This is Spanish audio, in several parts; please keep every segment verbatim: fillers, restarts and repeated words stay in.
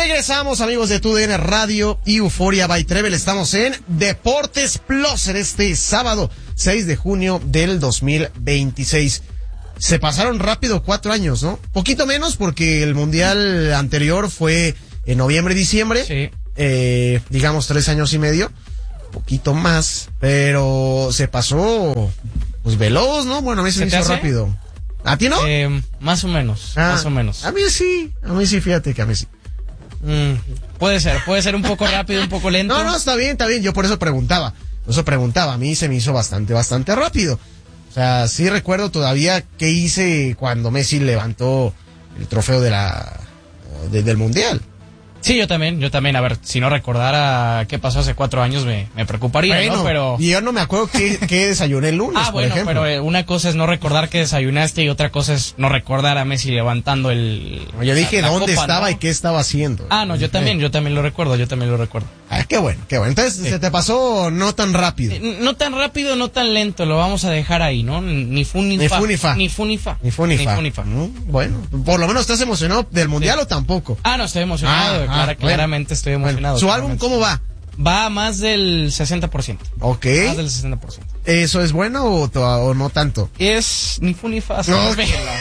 Regresamos, amigos de Tu D N Radio y Euforia by Trevel. Estamos en Deportes Plus en este sábado seis de junio del dos mil veintiséis. Se pasaron rápido cuatro años, ¿no? Poquito menos porque el mundial anterior fue en noviembre, diciembre. Sí. Eh, digamos tres años y medio. Poquito más, pero se pasó, pues veloz, ¿no? Bueno, a mí se, se me hizo hace? rápido. ¿A ti no? Eh, más o menos, ah, más o menos. A mí sí, a mí sí, fíjate que a mí sí. Mm, puede ser, puede ser un poco rápido, un poco lento. No, no, está bien, está bien, yo por eso preguntaba, por eso preguntaba, a mí se me hizo bastante, bastante rápido. O sea, sí recuerdo todavía qué hice cuando Messi levantó el trofeo de la, de, del Mundial. Sí, yo también, yo también. A ver, si no recordara qué pasó hace cuatro años me, me preocuparía, bueno, ¿no? Pero... Y yo no me acuerdo qué, qué desayuné el lunes, ah, bueno, por ejemplo. pero eh, una cosa es no recordar que desayunaste y otra cosa es no recordar a Messi levantando el... Yo dije la, la dónde copa, estaba, ¿no? Y qué estaba haciendo. Ah, no, yo también, yo también lo recuerdo, yo también lo recuerdo. Ah, qué bueno, qué bueno. Entonces, sí. ¿Se te pasó no tan rápido? Eh, no tan rápido, no tan lento, lo vamos a dejar ahí, ¿no? Ni fu ni, ni fa. Fu, ni fa. Ni fu ni fa. Ni fu ni fa. Ni fu, ni fa. Mm, bueno, por lo menos estás emocionado del Mundial, sí. ¿O tampoco? Ah, no, estoy emocionado, ah, clara, ah, claramente bueno. estoy emocionado. Bueno, ¿su álbum cómo va? Va a más del sesenta por ciento. Ok. Más del sesenta por ciento. ¿Eso es bueno o, o no tanto? Es ni fu ni fa. No,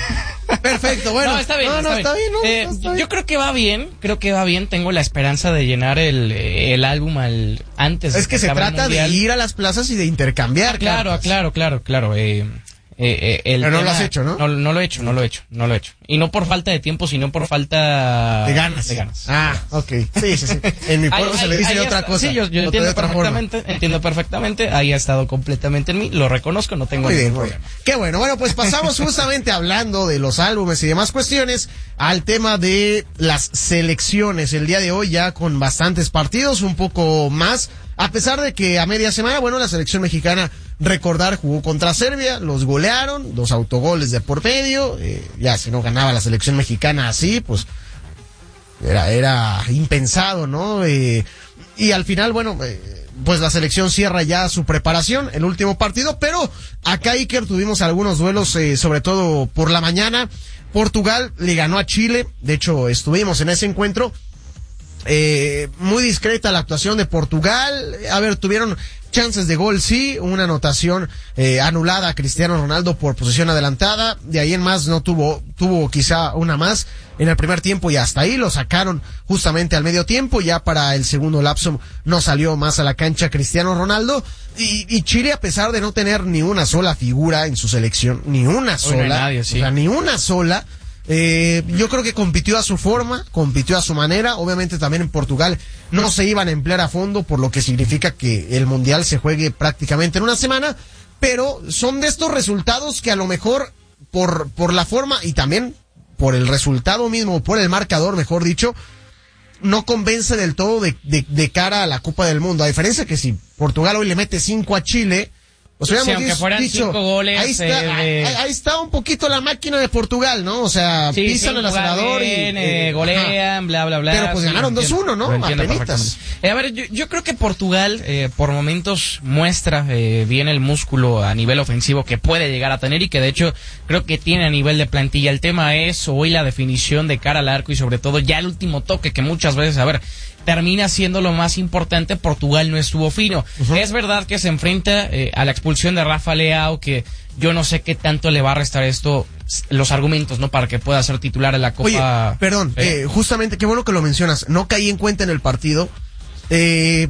perfecto, bueno. No, está bien, no, está, no, bien. está bien. No, eh, no, está yo bien. creo que va bien, creo que va bien. Tengo la esperanza de llenar el, el álbum al antes. Es que, que se trata de ir a las plazas y de intercambiar. Ah, claro, cartas. claro, claro, claro. Eh, eh, eh, el Pero no tema, lo has hecho, ¿no? ¿no? No lo he hecho, no lo he hecho, no lo he hecho. Y no por falta de tiempo, sino por falta de ganas. De ganas. Ah, ok. Sí, sí, sí. En mi pueblo ahí, se ahí, le dice de otra está. cosa. Sí, yo, yo entiendo perfectamente, forma. entiendo perfectamente. Ahí ha estado completamente en mí, lo reconozco, no tengo muy ningún bien, problema. Muy bien. Qué bueno. Bueno, pues pasamos justamente hablando de los álbumes y demás cuestiones al tema de las selecciones. El día de hoy ya con bastantes partidos, un poco más. A pesar de que a media semana, bueno, la selección mexicana, recordar, jugó contra Serbia, los golearon, dos autogoles de por medio, eh, ya si no ganaba la selección mexicana así, pues era, era impensado, ¿no? Eh, y al final, bueno, eh, pues la selección cierra ya su preparación, el último partido, pero acá, Iker, tuvimos algunos duelos, eh, sobre todo por la mañana. Portugal le ganó a Chile, de hecho estuvimos en ese encuentro. Eh, muy discreta la actuación de Portugal. A ver, tuvieron chances de gol, sí, una anotación eh, anulada a Cristiano Ronaldo por posición adelantada, de ahí en más no tuvo, tuvo quizá una más en el primer tiempo y hasta ahí lo sacaron justamente al medio tiempo, ya para el segundo lapso no salió más a la cancha Cristiano Ronaldo, y, y Chile, a pesar de no tener ni una sola figura en su selección, ni una sola, no nadie, sí. o sea, ni una sola, Eh, yo creo que compitió a su forma, compitió a su manera. Obviamente también en Portugal no se iban a emplear a fondo, por lo que significa que el Mundial se juegue prácticamente en una semana, pero son de estos resultados que a lo mejor por, por la forma y también por el resultado mismo, por el marcador, mejor dicho, no convence del todo de, de, de cara a la Copa del Mundo. A diferencia que si Portugal hoy le mete cinco a Chile, o sea, sí, aunque fueran dicho, cinco goles, ahí está, eh, de... ahí, ahí está un poquito la máquina de Portugal, ¿no? O sea, sí, pisan sí, el acelerador bien, y eh, golean, ajá. bla, bla, bla. Pero pues sí, ganaron dos uno, ¿no? Apenitas. Eh, a ver, yo, yo creo que Portugal, eh, por momentos muestra eh, bien el músculo a nivel ofensivo que puede llegar a tener y que de hecho creo que tiene a nivel de plantilla. El tema es hoy la definición de cara al arco y sobre todo ya el último toque que muchas veces, a ver, termina siendo lo más importante. Portugal no estuvo fino. Uh-huh. Es verdad que se enfrenta eh, a la expulsión de Rafa Leao, que yo no sé qué tanto le va a restar esto, los argumentos, ¿no? Para que pueda ser titular en la Copa. Oye, perdón, eh, eh, justamente, qué bueno que lo mencionas. No caí en cuenta en el partido. Eh,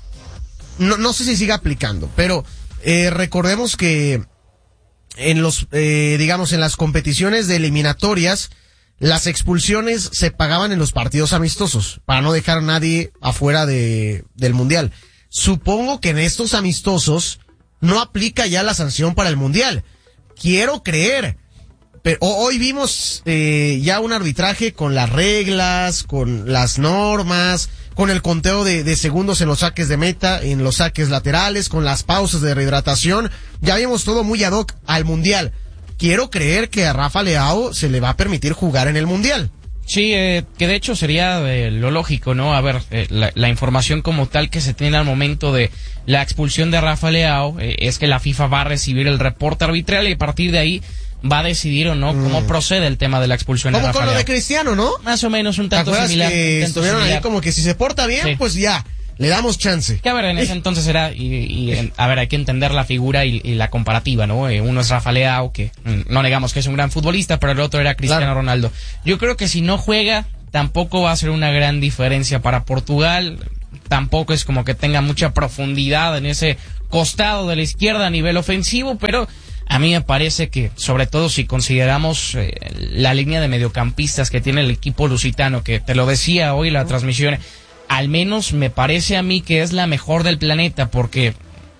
no, no sé si siga aplicando, pero eh, recordemos que en los, eh, digamos, en las competiciones de eliminatorias, las expulsiones se pagaban en los partidos amistosos, para no dejar a nadie afuera de, del Mundial. Supongo que en estos amistosos no aplica ya la sanción para el Mundial. Quiero creer. Pero hoy vimos eh, ya un arbitraje con las reglas, con las normas, con el conteo de, de segundos en los saques de meta, en los saques laterales, con las pausas de rehidratación. Ya vimos todo muy ad hoc al Mundial. Quiero creer que a Rafa Leao se le va a permitir jugar en el Mundial. Sí, eh, que de hecho sería eh, lo lógico, ¿no? A ver, eh, la, la información como tal que se tiene al momento de la expulsión de Rafa Leao eh, es que la FIFA va a recibir el reporte arbitral y a partir de ahí va a decidir o no cómo mm. procede el tema de la expulsión. Como con lo de Cristiano, ¿no? Más o menos un tanto similar. Que un tanto estuvieron similar. ahí como que si se porta bien, sí. pues ya, le damos chance. Que a ver, en ese entonces era, y, y en, a ver, hay que entender la figura y, y la comparativa, ¿no? Eh, uno es Rafa Leao, que no negamos que es un gran futbolista, pero el otro era Cristiano claro. Ronaldo. Yo creo que si no juega, tampoco va a ser una gran diferencia para Portugal. Tampoco es como que tenga mucha profundidad en ese costado de la izquierda a nivel ofensivo, pero a mí me parece que, sobre todo si consideramos eh, la línea de mediocampistas que tiene el equipo lusitano, que te lo decía hoy la transmisión, al menos me parece a mí que es la mejor del planeta, porque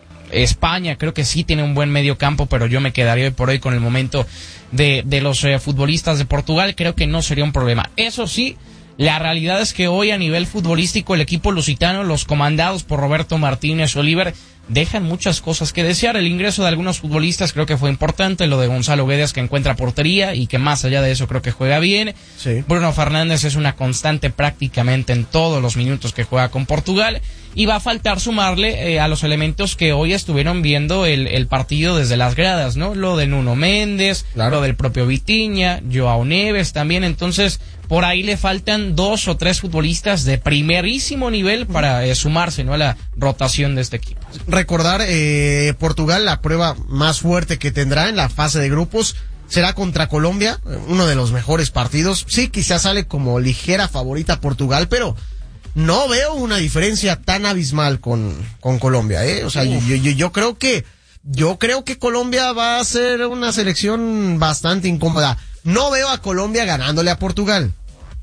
España creo que sí tiene un buen mediocampo, pero yo me quedaría hoy por hoy con el momento de, de los eh, futbolistas de Portugal. Creo que no sería un problema. Eso sí, la realidad es que hoy a nivel futbolístico el equipo lusitano, los comandados por Roberto Martínez Oliver, dejan muchas cosas que desear. El ingreso de algunos futbolistas creo que fue importante, lo de Gonzalo Guedes, que encuentra portería y que más allá de eso creo que juega bien. Sí. Bruno Fernández es una constante prácticamente en todos los minutos que juega con Portugal, y va a faltar sumarle eh, a los elementos que hoy estuvieron viendo el, el partido desde las gradas, ¿no? Lo de Nuno Méndez, claro. lo del propio Vitinha, Joao Neves también. Entonces por ahí le faltan dos o tres futbolistas de primerísimo nivel para eh, sumarse, ¿no?, a la rotación de este equipo. Recordar, eh, Portugal, la prueba más fuerte que tendrá en la fase de grupos será contra Colombia, uno de los mejores partidos. Sí, quizás sale como ligera favorita Portugal, pero no veo una diferencia tan abismal con, con Colombia, ¿eh? O sea, yo, yo, yo creo que, yo creo que Colombia va a ser una selección bastante incómoda. No veo a Colombia ganándole a Portugal,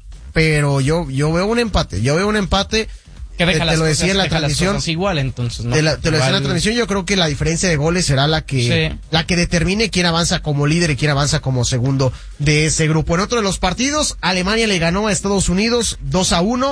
pero yo, yo veo un empate, yo veo un empate. Que deja te, las te lo cosas, decía en la deja transmisión. Las cosas igual, entonces, ¿no? Te, la, te lo decía en la transmisión, yo creo que la diferencia de goles será la que, sí. la que determine quién avanza como líder y quién avanza como segundo de ese grupo. En otro de los partidos, Alemania le ganó a Estados Unidos dos a uno,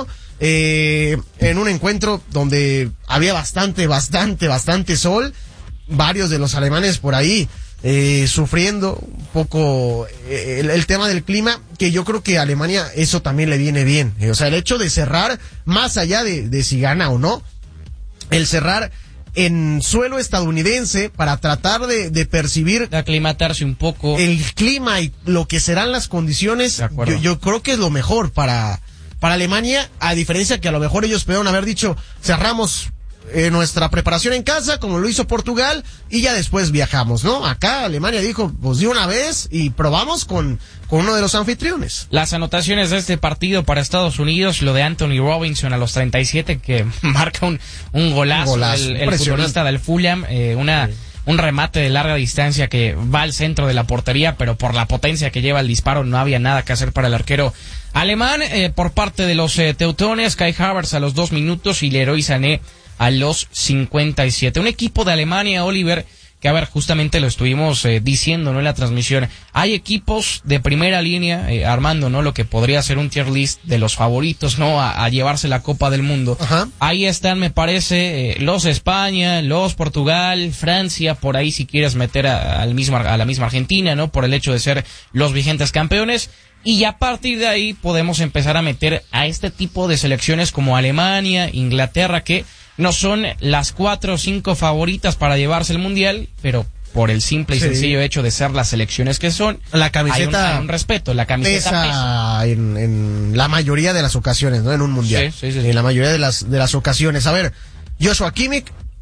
eh, en un encuentro donde había bastante, bastante, bastante sol. Varios de los alemanes por ahí, eh, sufriendo un poco eh, el, el tema del clima, que yo creo que a Alemania eso también le viene bien. Eh, o sea, el hecho de cerrar, más allá de, de si gana o no, el cerrar en suelo estadounidense para tratar de, de percibir, de aclimatarse un poco el clima y lo que serán las condiciones, yo, yo creo que es lo mejor para, para Alemania, a diferencia que a lo mejor ellos pudieron haber dicho, cerramos Eh, nuestra preparación en casa, como lo hizo Portugal, y ya después viajamos, ¿no? Acá Alemania dijo, pues de una vez, y probamos con, con uno de los anfitriones. Las anotaciones de este partido para Estados Unidos, lo de Anthony Robinson a los treinta y siete, que marca un, un golazo, un golazo el, el futbolista del Fulham, eh, una... Sí. Un remate de larga distancia que va al centro de la portería, pero por la potencia que lleva el disparo no había nada que hacer para el arquero alemán. Eh, por parte de los eh, teutones, Kai Havertz a los dos minutos y Leroy Sané a los cincuenta y siete. Un equipo de Alemania, Oliver, que a ver, justamente lo estuvimos eh, diciendo, ¿no?, en la transmisión. Hay equipos de primera línea, eh, armando, ¿no?, lo que podría ser un tier list de los favoritos, ¿no?, a, a llevarse la Copa del Mundo. Ajá. Ahí están, me parece, eh, los España, los Portugal, Francia, por ahí si quieres meter a, al mismo, a la misma Argentina, ¿no?, por el hecho de ser los vigentes campeones. Y a partir de ahí podemos empezar a meter a este tipo de selecciones como Alemania, Inglaterra, que no son las cuatro o cinco favoritas para llevarse el mundial, pero por el simple y sí. sencillo hecho de ser las selecciones que son, la camiseta hay un, hay un respeto, la camiseta pesa, pesa. En, en la mayoría de las ocasiones, ¿no? En un mundial. Sí, sí, sí, sí. En la mayoría de las, de las ocasiones. A ver, Joshua Kimmich,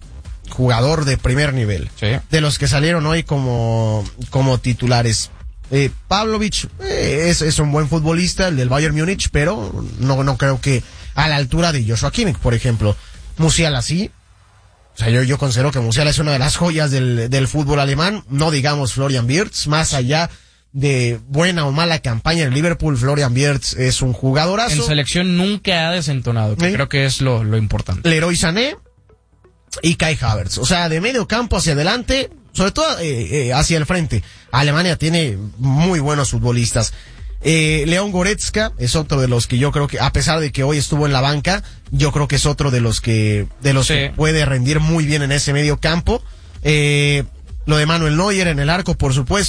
jugador de primer nivel. Sí. De los que salieron hoy como, como titulares. Eh, Pavlovic eh, es, es un buen futbolista, el del Bayern Múnich, pero no, no creo que a la altura de Joshua Kimmich, por ejemplo. Musiala sí. O sea, yo, yo considero que Musiala es una de las joyas del, del fútbol alemán. No digamos Florian Wirtz, más allá de buena o mala campaña en Liverpool, Florian Wirtz es un jugadorazo. En selección nunca ha desentonado, que ¿sí? creo que es lo, lo importante. Leroy Sané y Kai Havertz. O sea, de medio campo hacia adelante, sobre todo eh, eh, hacia el frente. Alemania tiene muy buenos futbolistas. Eh, León Goretzka es otro de los que yo creo que, a pesar de que hoy estuvo en la banca, yo creo que es otro de los que, de los sí. que puede rendir muy bien en ese medio campo. Eh, lo de Manuel Neuer en el arco, por supuesto.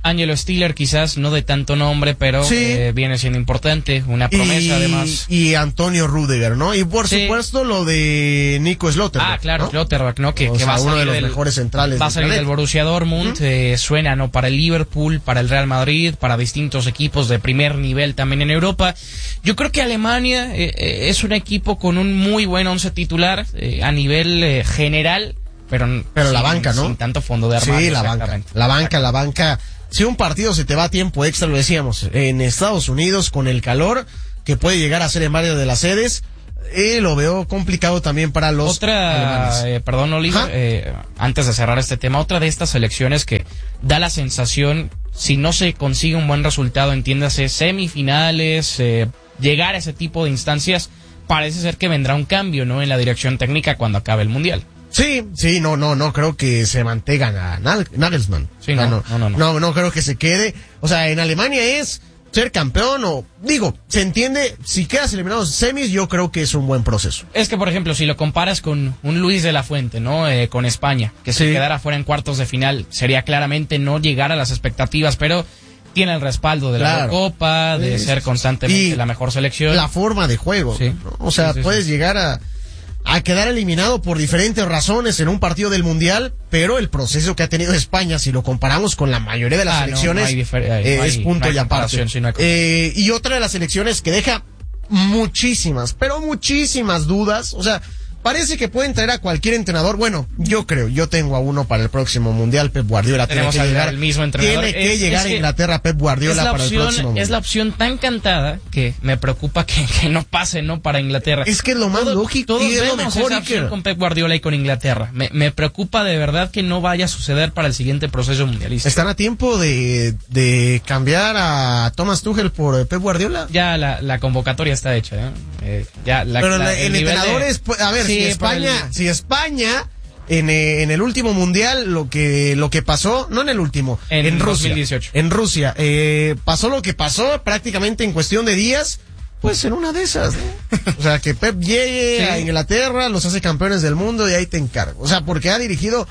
Ángelo Stiller quizás no de tanto nombre, pero sí. eh, viene siendo importante, una promesa y, además. Y Antonio Rudiger, ¿no? Y por sí. supuesto lo de Nico Schlotterbeck. Ah, claro, ¿no? Schlotterbeck, ¿no? Que, o que sea, va a uno de los del, mejores centrales. Va a salir del, del Borussia Dortmund, uh-huh. eh, suena, ¿no? Para el Liverpool, para el Real Madrid, para distintos equipos de primer nivel también en Europa. Yo creo que Alemania eh, eh, es un equipo con un muy buen once titular eh, a nivel eh, general, pero, pero sin, la banca, ¿no? Sin tanto fondo de armario. Sí, la banca, la banca, la banca. Si un partido se te va a tiempo extra, lo decíamos, en Estados Unidos con el calor que puede llegar a ser en varias de las sedes, eh, lo veo complicado también para los Otra, eh, perdón, Oliver, eh, antes de cerrar este tema, otra de estas selecciones que da la sensación, si no se consigue un buen resultado, entiéndase, semifinales, eh, llegar a ese tipo de instancias, parece ser que vendrá un cambio, ¿no? En la dirección técnica cuando acabe el Mundial. Sí, sí, no, no, no creo que se mantengan a Nagelsmann. Sí, no, no, no, no, no. No, no creo que se quede. O sea, en Alemania es ser campeón o, digo, se entiende, si quedas eliminado en semis, yo creo que es un buen proceso. Es que, por ejemplo, si lo comparas con un Luis de la Fuente, ¿no? Eh, con España, que si sí. quedara fuera en cuartos de final, sería claramente no llegar a las expectativas, pero tiene el respaldo de la claro. Copa, de sí. ser constantemente y la mejor selección. La forma de juego, sí. ¿no? O sea, sí, sí, puedes sí. llegar a... a quedar eliminado por diferentes razones en un partido del Mundial, pero el proceso que ha tenido España, si lo comparamos con la mayoría de las ah, selecciones, no, no difer- hay, eh, no hay, es punto no y aparte. Si no eh, y otra de las selecciones que deja muchísimas, pero muchísimas dudas, o sea, parece que pueden traer a cualquier entrenador. Bueno, yo creo, yo tengo a uno para el próximo Mundial, Pep Guardiola. Tenemos tiene que llegar, el mismo entrenador. Tiene que es, llegar es a Inglaterra Pep Guardiola para opción, el próximo Mundial. Es la opción tan cantada que me preocupa que, que no pase, ¿no? Para Inglaterra. Es que es lo más Todo, lógico todos y es lo vemos mejor. Esa opción con Pep Guardiola y con Inglaterra. Me, me preocupa de verdad que no vaya a suceder para el siguiente proceso mundialista. ¿Están a tiempo de, de cambiar a Thomas Tuchel por Pep Guardiola? Ya la, la convocatoria está hecha, ¿eh? eh ya la, Pero la, el, el entrenador de... es, a ver, sí, si España, el... si España En, eh, en el último mundial lo que lo que pasó, no en el último, en, en Rusia, dos mil dieciocho. En Rusia, eh, pasó lo que pasó prácticamente en cuestión de días, pues en una de esas, ¿no? O sea, que Pep llegue sí. a Inglaterra, los hace campeones del mundo y ahí te encargo. O sea, porque ha dirigido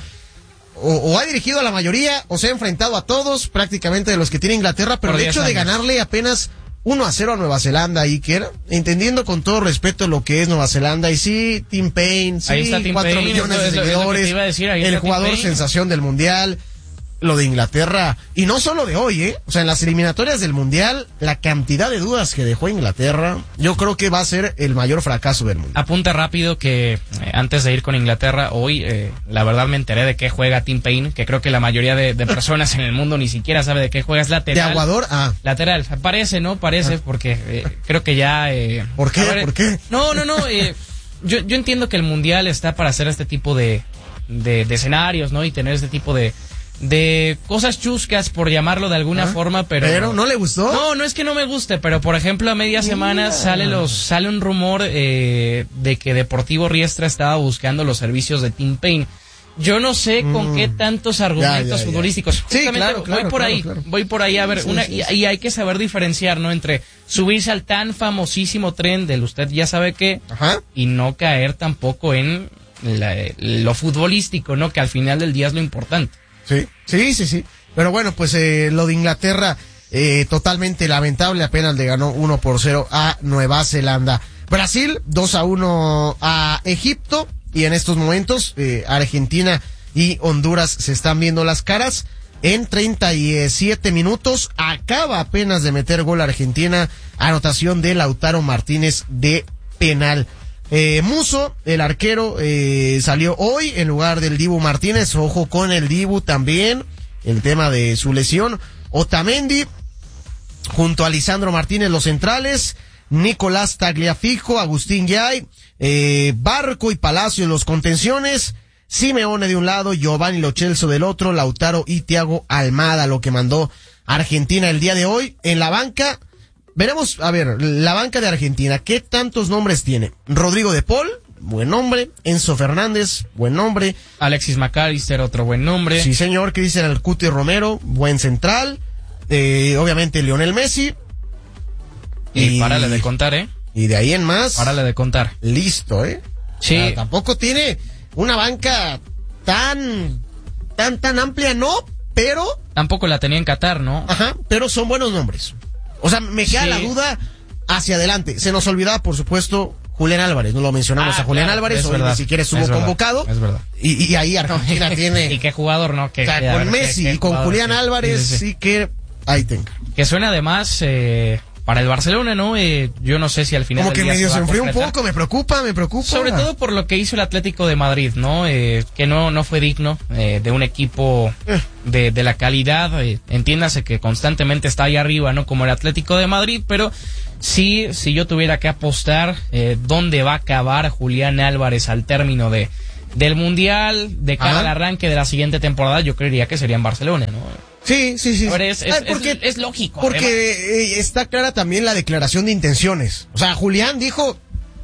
o, o ha dirigido a la mayoría o se ha enfrentado a todos prácticamente de los que tiene Inglaterra, pero el hecho años. de ganarle apenas uno a cero a Nueva Zelanda, Iker, entendiendo con todo respeto lo que es Nueva Zelanda, y sí, Tim Payne, sí, cuatro millones de seguidores, el jugador sensación del Mundial, lo de Inglaterra, y no solo de hoy, ¿eh? O sea, en las eliminatorias del Mundial, la cantidad de dudas que dejó Inglaterra, yo creo que va a ser el mayor fracaso del mundo. Apunta rápido que eh, antes de ir con Inglaterra, hoy, eh, la verdad me enteré de qué juega Tim Payne, que creo que la mayoría de, de personas en el mundo ni siquiera sabe de qué juega, es lateral. ¿De Aguador? Ah. Lateral, parece, ¿no? Parece, ah. porque eh, creo que ya... Eh, ¿Por qué? Ver, ¿Por qué? No, no, no, eh, yo, yo entiendo que el Mundial está para hacer este tipo de, de, de escenarios, ¿no? Y tener este tipo de... de cosas chuscas, por llamarlo de alguna ¿Ah? forma, pero... ¿Pero no le gustó? No, no es que no me guste, pero por ejemplo a media semana sale los sale un rumor eh, de que Deportivo Riestra estaba buscando los servicios de Tim Payne. Yo no sé mm. con qué tantos argumentos ya, ya, futbolísticos. Ya. Sí, claro, claro, voy por claro, ahí, claro. voy por ahí a ver, sí, una sí, sí. Y, y hay que saber diferenciar, ¿no? Entre subirse al tan famosísimo tren del usted ya sabe qué, Ajá. y no caer tampoco en la, lo futbolístico, ¿no? Que al final del día es lo importante. Sí, sí, sí, sí. Pero bueno, pues eh, lo de Inglaterra, eh, totalmente lamentable, apenas le ganó uno por cero a Nueva Zelanda. Brasil, dos a uno a Egipto, y en estos momentos eh, Argentina y Honduras se están viendo las caras. En treinta y siete minutos acaba apenas de meter gol Argentina, anotación de Lautaro Martínez de penal. Eh, Muso, el arquero, eh, salió hoy en lugar del Dibu Martínez. Ojo con el Dibu también, el tema de su lesión. Otamendi, junto a Lisandro Martínez, los centrales. Nicolás Tagliafico, Agustín Yay, eh, Barco y Palacio, los contenciones. Simeone de un lado, Giovanni Lo Celso del otro, Lautaro y Thiago Almada, lo que mandó Argentina el día de hoy. En la banca, veremos, a ver, la banca de Argentina, ¿qué tantos nombres tiene? Rodrigo de Paul, buen nombre. Enzo Fernández, buen nombre. Alexis McAllister, otro buen nombre. Sí, señor. Cristian El Cuti Romero, buen central. Eh, obviamente Lionel Messi. Y, y párale de contar, ¿eh? Y de ahí en más. Párale de contar. Listo, ¿eh? Sí. O sea, tampoco tiene una banca tan, tan, tan amplia, no. pero... Tampoco la tenía en Qatar, ¿no? Ajá, pero son buenos nombres. O sea, me queda Sí. la duda hacia adelante. Se nos olvidaba, por supuesto, Julián Álvarez. No lo mencionamos Ah, a Julián claro, Álvarez, es hoy verdad, ni siquiera estuvo es verdad, convocado. es verdad. Y, y ahí Argentina tiene... Y qué jugador, ¿no? Que, o sea, que, a con ver, Messi qué- qué y con jugador, Julián sí. Álvarez, Sí, sí, sí, sí. que ahí tenga. Que suena además eh, para el Barcelona, ¿no? Eh, yo no sé si al final Como del que día medio va se a enfrió un concretar. poco, me preocupa, me preocupa. Sobre todo por lo que hizo el Atlético de Madrid, ¿no? Eh, que no no fue digno eh, de un equipo Eh. de, de la calidad, eh, entiéndase que constantemente está ahí arriba, ¿no? Como el Atlético de Madrid, pero sí, si yo tuviera que apostar eh, dónde va a acabar Julián Álvarez al término de del Mundial, de cara Ajá. al arranque de la siguiente temporada, yo creería que sería en Barcelona, ¿no? Sí, sí, sí. A ver, es, es, Ay, porque, es- es lógico. porque además. eh, está clara también la declaración de intenciones. O sea, Julián dijo,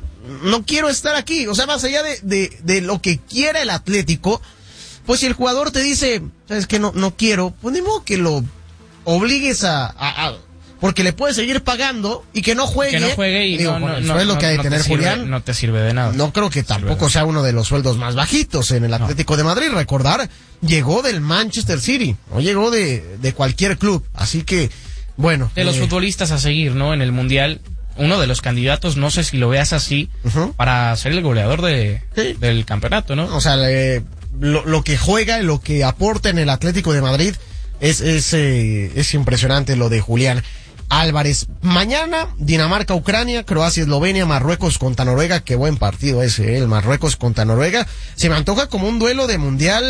no quiero estar aquí. O sea, más allá de, de, de lo que quiera el Atlético, pues si el jugador te dice, sabes que no, no quiero, pues ni modo que lo obligues a, a- a- porque le puedes seguir pagando y que no juegue. Que no juegue y Digo, no, con no, el no, sueldo no- que ha de no te tener sirve- Julián. no te sirve de nada. No creo que tampoco sea uno de los sueldos más bajitos en el Atlético de Madrid. Recordar, llegó del Manchester City, no llegó de, de cualquier club. Así que, bueno. De los eh, futbolistas a seguir, ¿no? En el Mundial, uno de los candidatos, no sé si lo veas así, Ujú. para ser el goleador de, Sí. del campeonato, ¿no? O sea, le- lo, lo que juega, lo que aporta en el Atlético de Madrid es, es, eh, es impresionante lo de Julián Álvarez. Mañana, Dinamarca, Ucrania, Croacia, Eslovenia, Marruecos contra Noruega. Qué buen partido ese, ¿eh? El Marruecos contra Noruega. Se me antoja como un duelo de mundial.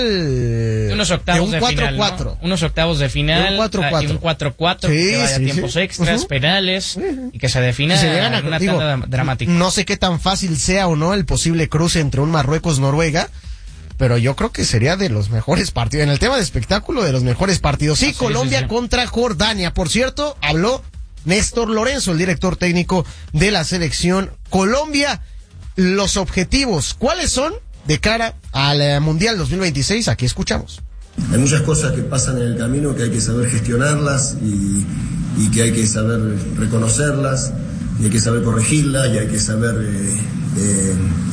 De unos octavos de de, un final, cuatro cuatro. ¿no? Unos octavos de final. De un cuatro cuatro. Y un cuatro cuatro, Sí, que vaya sí, tiempos sí. extras, Ujú. penales, y que se defina Si se llegan a- una digo, tanda dramática. No sé qué tan fácil sea o no el posible cruce entre un Marruecos-Noruega, pero yo creo que sería de los mejores partidos. En el tema de espectáculo, de los mejores partidos. Sí, Ah, sí, Colombia sí, sí. contra Jordania. Por cierto, habló Néstor Lorenzo, el director técnico de la selección Colombia. Los objetivos, ¿cuáles son de cara al eh, Mundial dos mil veintiséis? Aquí escuchamos. Hay muchas cosas que pasan en el camino que hay que saber gestionarlas y, y que hay que saber reconocerlas, y hay que saber corregirlas, y hay que saber, eh, eh,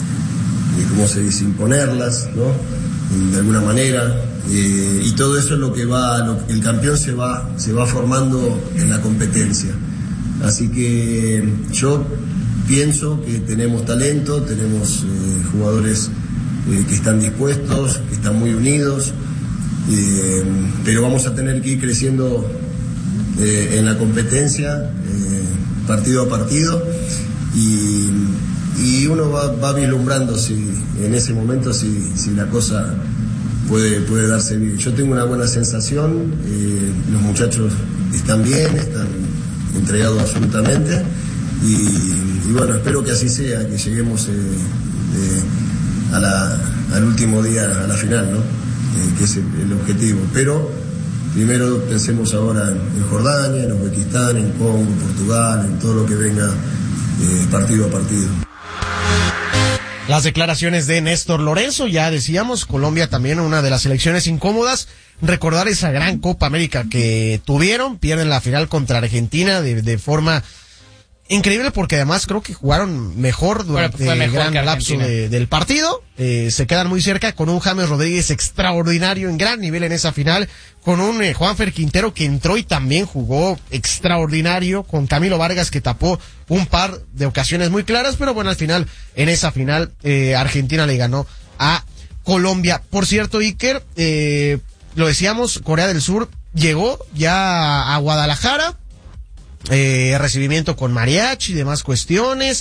eh, ¿cómo se dice?, imponerlas, ¿no? De alguna manera. Eh, y todo eso es lo que va, lo, el campeón se va, se va formando en la competencia. Así que yo pienso que tenemos talento, tenemos eh, jugadores eh, que están dispuestos, que están muy unidos. Eh, pero vamos a tener que ir creciendo eh, en la competencia, eh, partido a partido, y, y uno va, va vislumbrando si en ese momento si, si la cosa puede, puede darse bien. Yo tengo una buena sensación, eh, los muchachos están bien, están entregados absolutamente, y, y bueno, espero que así sea, que lleguemos eh, eh, a la, al último día, a la final, ¿no? Eh, que es el, el objetivo. Pero primero pensemos ahora en, en Jordania, en Uzbekistán, en Congo, en Portugal, en todo lo que venga eh, partido a partido. Las declaraciones de Néstor Lorenzo, ya decíamos, Colombia también una de las selecciones incómodas. Recordar esa gran Copa América que tuvieron, pierden la final contra Argentina de, de forma increíble, porque además creo que jugaron mejor durante Fue mejor el gran que lapso Argentina. de- del partido. Eh, se quedan muy cerca con un James Rodríguez extraordinario en gran nivel en esa final, con un eh, Juanfer Quintero que entró y también jugó extraordinario, con Camilo Vargas que tapó un par de ocasiones muy claras, pero bueno, al final, en esa final, eh, Argentina le ganó a Colombia. Por cierto, Iker, eh, lo decíamos, Corea del Sur llegó ya a Guadalajara, eh, recibimiento con mariachi y demás cuestiones,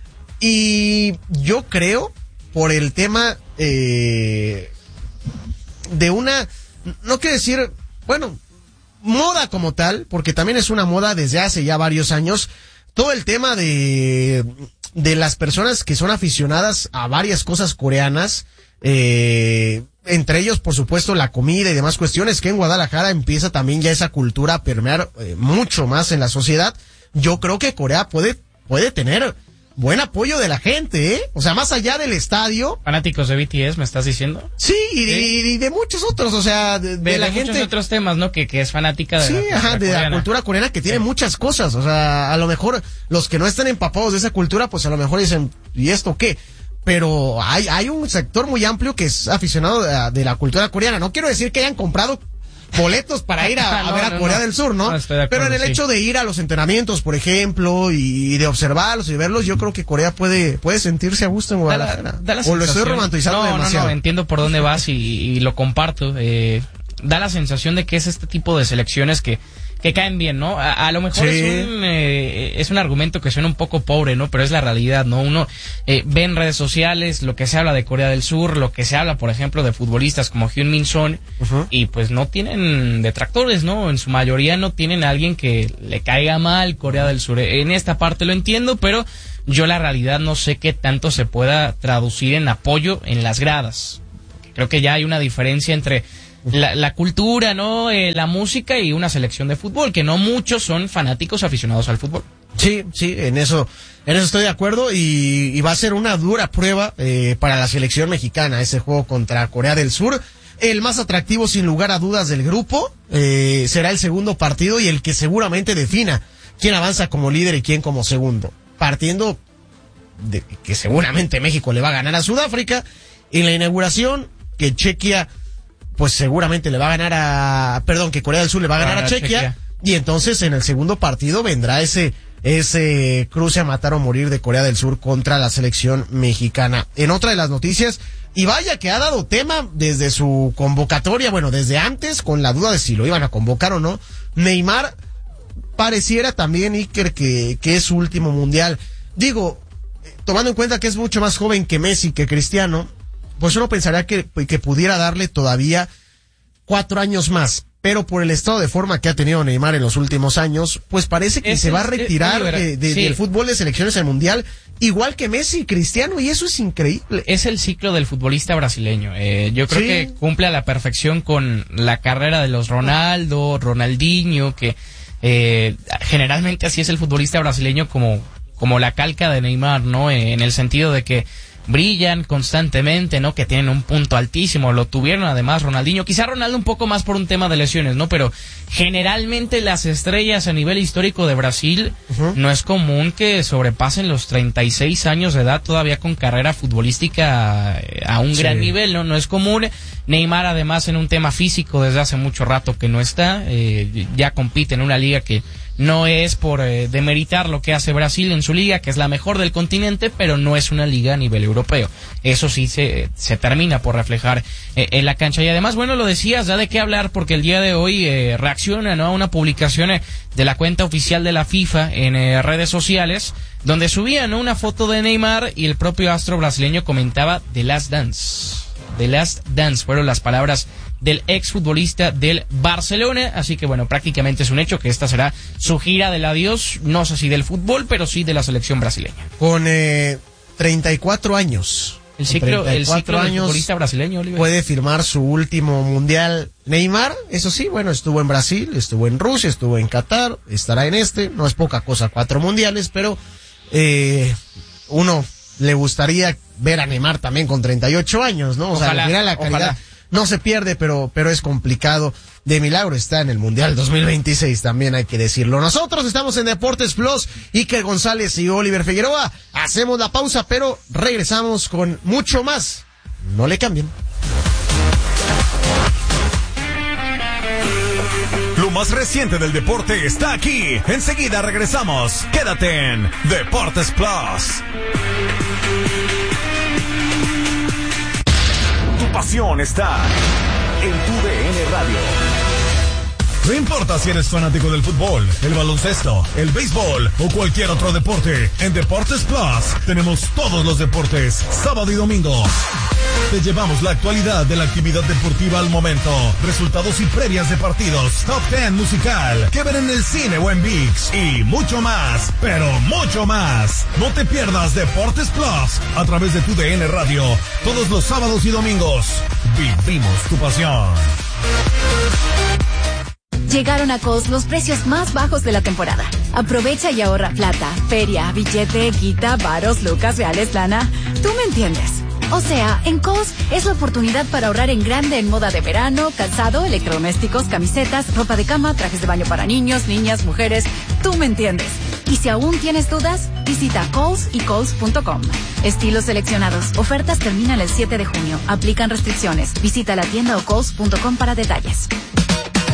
y yo creo, por el tema eh, de una, no quiero decir, bueno, moda como tal, porque también es una moda desde hace ya varios años, todo el tema de, de las personas que son aficionadas a varias cosas coreanas, eh, entre ellos, por supuesto, la comida y demás cuestiones, que en Guadalajara empieza también ya esa cultura a permear eh, mucho más en la sociedad. Yo creo que Corea puede, puede tener buen apoyo de la gente, ¿eh? O sea, más allá del estadio. Fanáticos de B T S, ¿me estás diciendo? Sí, y de, Sí. y de muchos otros, o sea, de, de De, la de muchos gente. otros temas, ¿no? Que, que es fanática de Sí, la cultura ajá, de la coreana. cultura coreana que tiene Sí. muchas cosas. O sea, a lo mejor los que no están empapados de esa cultura, pues a lo mejor dicen, ¿y esto qué? Pero hay, hay un sector muy amplio que es aficionado de, la- de la cultura coreana. No quiero decir que hayan comprado boletos para ir a, a no, ver a no, Corea no. del Sur, ¿no? No, estoy de acuerdo, pero en el sí. hecho de ir a los entrenamientos, por ejemplo, y de observarlos y verlos, yo creo que Corea puede puede sentirse a gusto en Guadalajara. Da la, da la o lo estoy sensación- romantizando no, demasiado. No, no, entiendo por dónde vas y, y lo comparto. Eh, da la sensación de que es este tipo de selecciones que que caen bien, ¿no? A, a lo mejor Sí. es un eh, es un argumento que suena un poco pobre, ¿no? Pero es la realidad, ¿no? Uno eh, ve en redes sociales lo que se habla de Corea del Sur, lo que se habla, por ejemplo, de futbolistas como Hyun Min Son, Ujú. y pues no tienen detractores, ¿no? En su mayoría no tienen a alguien que le caiga mal Corea del Sur. En esta parte lo entiendo, pero yo la realidad no sé qué tanto se pueda traducir en apoyo en las gradas. Creo que ya hay una diferencia entre la, la cultura, ¿no? Eh, la música y una selección de fútbol, que no muchos son fanáticos aficionados al fútbol. Sí, sí, en eso, en eso estoy de acuerdo y, y va a ser una dura prueba eh, para la selección mexicana ese juego contra Corea del Sur. El más atractivo sin lugar a dudas del grupo eh, será el segundo partido y el que seguramente defina quién avanza como líder y quién como segundo. Partiendo de que seguramente México le va a ganar a Sudáfrica en la inauguración, que Chequia pues seguramente le va a ganar a, perdón, que Corea del Sur le va a ganar a Chequia, Chequia. y entonces en el segundo partido vendrá ese ese cruce a matar o morir de Corea del Sur contra la selección mexicana. En otra de las noticias, y vaya que ha dado tema desde su convocatoria, bueno, desde antes, con la duda de si lo iban a convocar o no, Neymar pareciera también, Iker, que, que es su último mundial. Digo, tomando en cuenta que es mucho más joven que Messi, que Cristiano, pues uno pensaría que, que pudiera darle todavía cuatro años más. Pero por el estado de forma que ha tenido Neymar en los últimos años, pues parece que Es- se va a es- retirar es- de, de- sí. del fútbol de selecciones al mundial, igual que Messi y Cristiano, y eso es increíble. Es el ciclo del futbolista brasileño. Eh, yo creo Sí. que cumple a la perfección con la carrera de los Ronaldo, Ronaldinho, que eh, generalmente así es el futbolista brasileño, como, como la calca de Neymar, ¿no? Eh, en el sentido de que brillan constantemente, ¿no? Que tienen un punto altísimo, lo tuvieron además Ronaldinho, quizá Ronaldo un poco más por un tema de lesiones, ¿no? Pero generalmente las estrellas a nivel histórico de Brasil, Ujú. no es común que sobrepasen los treinta y seis años de edad todavía con carrera futbolística eh, a un Sí. gran nivel, ¿no? No es común. Neymar además en un tema físico desde hace mucho rato que no está, eh, ya compite en una liga que no es por eh, demeritar lo que hace Brasil en su liga, que es la mejor del continente, pero no es una liga a nivel europeo. Eso sí se, se termina por reflejar eh, en la cancha. Y además, bueno, lo decías, da de qué hablar, porque el día de hoy eh, reacciona, ¿no?, a una publicación eh, de la cuenta oficial de la FIFA en eh, redes sociales, donde subían, ¿no?, una foto de Neymar y el propio astro brasileño comentaba The Last Dance. The Last Dance fueron las palabras del exfutbolista del Barcelona, así que bueno, prácticamente es un hecho que esta será su gira del adiós, no sé si del fútbol, pero sí de la selección brasileña. Con eh, treinta y cuatro años. El Con ciclo, el treinta y cuatro ciclo del años futbolista brasileño, Oliver. puede firmar su último mundial. Neymar, eso sí, bueno, estuvo en Brasil, estuvo en Rusia, estuvo en Qatar, estará en este, no es poca cosa, cuatro mundiales, pero eh, uno le gustaría ver a Neymar también con treinta y ocho años, ¿no? O sea, Ojalá, al final la calidad ojalá. no se pierde, pero, pero es complicado. De milagro está en el Mundial dos mil veintiséis, también hay que decirlo. Nosotros estamos en Deportes Plus, Iker González y Oliver Figueroa. Hacemos la pausa, pero regresamos con mucho más. No le cambien. Lo más reciente del deporte está aquí. Enseguida regresamos. Quédate en Deportes Plus. Tu pasión está en tu D N Radio. No importa si eres fanático del fútbol, el baloncesto, el béisbol o cualquier otro deporte, en Deportes Plus tenemos todos los deportes, sábado y domingo. Te llevamos la actualidad de la actividad deportiva al momento, resultados y previas de partidos, top ten musical, que ver en el cine o en ViX y mucho más, pero mucho más. No te pierdas Deportes Plus a través de tu D N Radio, todos los sábados y domingos. Vivimos tu pasión. Llegaron a Kohl's los precios más bajos de la temporada. Aprovecha y ahorra plata, feria, billete, guita, varos, lucas, reales, lana. Tú me entiendes. O sea, en Kohl's es la oportunidad para ahorrar en grande en moda de verano, calzado, electrodomésticos, camisetas, ropa de cama, trajes de baño para niños, niñas, mujeres. Tú me entiendes. Y si aún tienes dudas, visita Kohl's y Kohl's punto com. Estilos seleccionados. Ofertas terminan el siete de junio. Aplican restricciones. Visita la tienda o Kohl's punto com para detalles.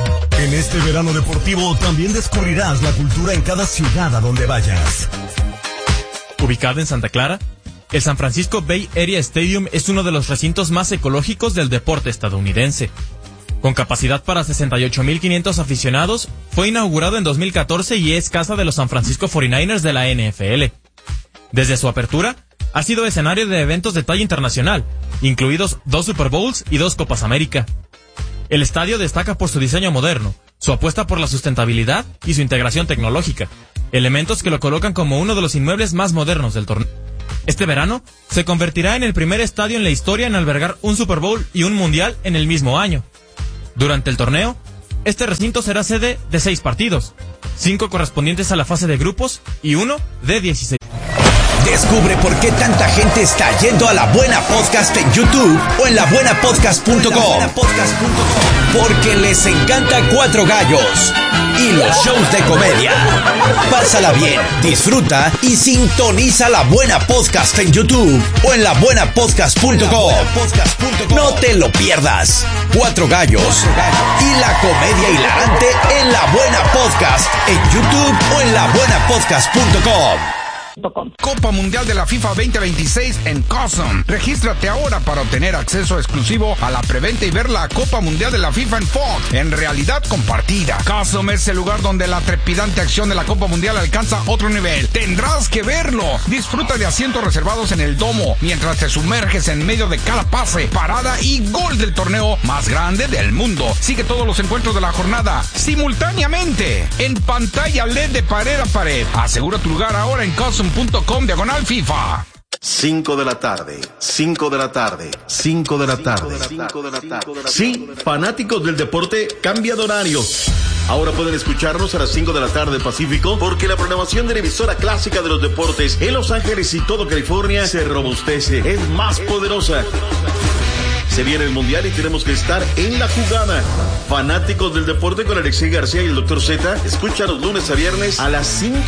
En este verano deportivo también descubrirás la cultura en cada ciudad a donde vayas. Ubicado en Santa Clara, el San Francisco Bay Area Stadium es uno de los recintos más ecológicos del deporte estadounidense. Con capacidad para sesenta y ocho mil quinientos aficionados, fue inaugurado en dos mil catorce y es casa de los San Francisco cuarenta y nueve ers de la N F L. Desde su apertura, ha sido escenario de eventos de talla internacional, incluidos dos Super Bowls y dos Copas América. El estadio destaca por su diseño moderno, su apuesta por la sustentabilidad y su integración tecnológica, elementos que lo colocan como uno de los inmuebles más modernos del torneo. Este verano, se convertirá en el primer estadio en la historia en albergar un Super Bowl y un Mundial en el mismo año. Durante el torneo, este recinto será sede de seis partidos, cinco correspondientes a la fase de grupos y uno de dieciséis. Descubre por qué tanta gente está yendo a La Buena Podcast en YouTube o en la buena podcast punto com. Porque les encanta Cuatro Gallos y los shows de comedia. Pásala bien, disfruta y sintoniza La Buena Podcast en YouTube o en la buena podcast punto com. No te lo pierdas. Cuatro Gallos y la comedia hilarante en La Buena Podcast en YouTube o en la buena podcast punto com. Copa Mundial de la FIFA veinte veintiséis en Cosm. Regístrate ahora para obtener acceso exclusivo a la preventa y ver la Copa Mundial de la FIFA en Fox, en realidad compartida. Cosm es el lugar donde la trepidante acción de la Copa Mundial alcanza otro nivel. Tendrás que verlo. Disfruta de asientos reservados en el domo, mientras te sumerges en medio de cada pase, parada y gol del torneo más grande del mundo. Sigue todos los encuentros de la jornada simultáneamente, en pantalla L E D de pared a pared. Asegura tu lugar ahora en Cosm punto com diagonal FIFA. cinco de la tarde, cinco de la tarde, cinco de la tarde. Sí, fanáticos del deporte, cambia de horario. Ahora pueden escucharnos a las cinco de la tarde Pacífico, porque la programación de la emisora clásica de los deportes en Los Ángeles y todo California se robustece, es más poderosa. Se viene el Mundial y tenemos que estar en la jugada. Fanáticos del deporte con Alexei García y el doctor Z, escucha los lunes a viernes a las cinco